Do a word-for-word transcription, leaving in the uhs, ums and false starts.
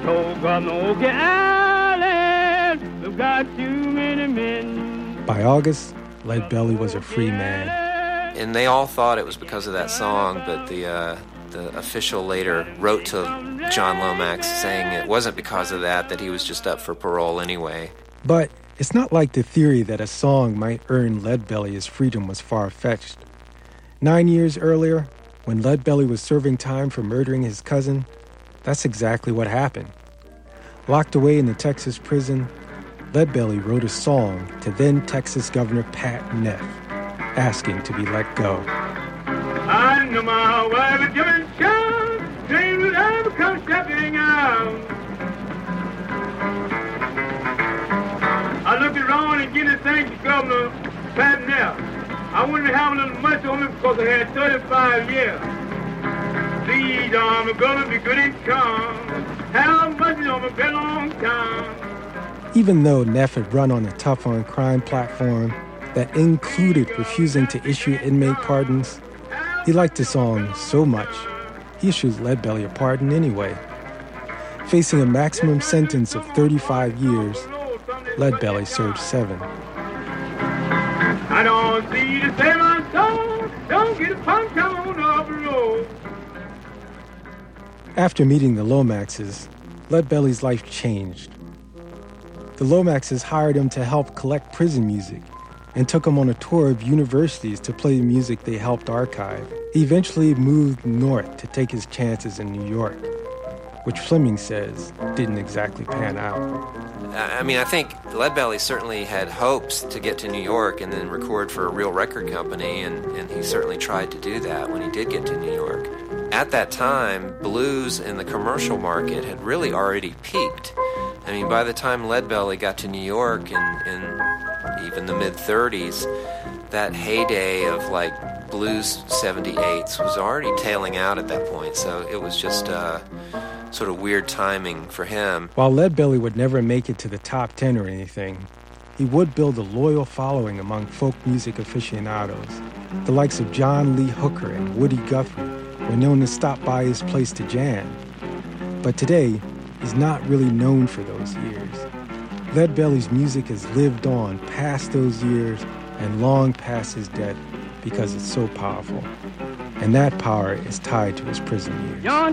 So Governor Okie Island, we've got too many men. By August, Lead Belly was a free man. And they all thought it was because of that song, but the uh, the official later wrote to John Lomax saying it wasn't because of that, that he was just up for parole anyway. But it's not like the theory that a song might earn Lead Belly his freedom was far-fetched. Nine years earlier, when Lead Belly was serving time for murdering his cousin, that's exactly what happened. Locked away in the Texas prison, Lead Belly wrote a song to then Texas Governor Pat Neff, asking to be let go. I know my wife is Jimmy Sean, dreams will ever come stepping out. I looked around and get to thank the Governor Pat Neff. I wanted to have a little much on me because I had thirty-five years. These arms are gonna be good and calm. Have much on me for a long time. Even though Neff had run on a tough-on-crime platform that included refusing to issue inmate pardons, he liked the song so much, he issued Lead Belly a pardon anyway. Facing a maximum sentence of thirty-five years, Lead Belly served seven. I don't see the same on song, don't get a punch on up the road. After meeting the Lomaxes, Lead Belly's life changed. The Lomaxes hired him to help collect prison music and took him on a tour of universities to play the music they helped archive. He eventually moved north to take his chances in New York, which Fleming says didn't exactly pan out. I mean, I think Lead Belly certainly had hopes to get to New York and then record for a real record company, and, and he certainly tried to do that when he did get to New York. At that time, blues in the commercial market had really already peaked. I mean, by the time Lead Belly got to New York in, in even the mid-thirties, that heyday of, like, blues seventy-eights was already tailing out at that point, so it was just uh, sort of weird timing for him. While Lead Belly would never make it to the top ten or anything, he would build a loyal following among folk music aficionados. The likes of John Lee Hooker and Woody Guthrie were known to stop by his place to jam. But today, he's not really known for those years. Lead Belly's music has lived on past those years and long past his death because it's so powerful. And that power is tied to his prison years.